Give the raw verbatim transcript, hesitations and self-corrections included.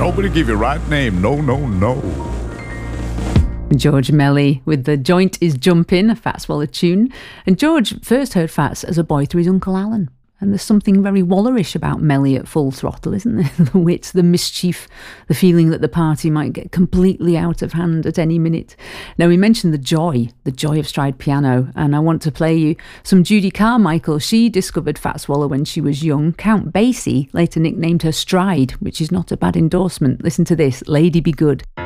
Nobody give you right name. No, no, no. George Melly with the Joint is Jumpin', a Fats Waller tune. And George first heard Fats as a boy through his Uncle Alan. And there's something very Wallerish about Melly at Full Throttle, isn't there? The wit, the mischief, the feeling that the party might get completely out of hand at any minute. Now, we mentioned the joy, the joy of stride piano, and I want to play you some Judy Carmichael. She discovered Fats Waller when she was young. Count Basie later nicknamed her Stride, which is not a bad endorsement. Listen to this, Lady Be Good.